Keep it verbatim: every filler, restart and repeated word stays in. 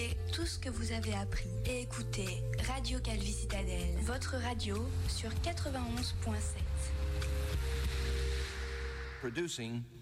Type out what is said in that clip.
Oubliez tout ce que vous avez appris et écoutez Radio Calvi Citadelle, votre radio sur quatre-vingt-onze point sept. Producing